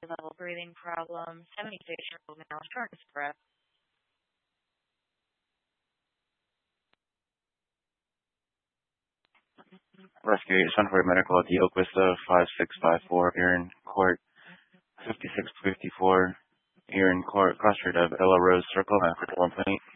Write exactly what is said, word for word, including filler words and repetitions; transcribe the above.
level breathing problems, seventy-six-year-old male, shortness of breath. Rescue eight seven four Medical at the Oak Vista five six five four, Erin Court, fifty-six fifty-four, Erin Court, Crossroad of Ella Rose Circle, after one point eight.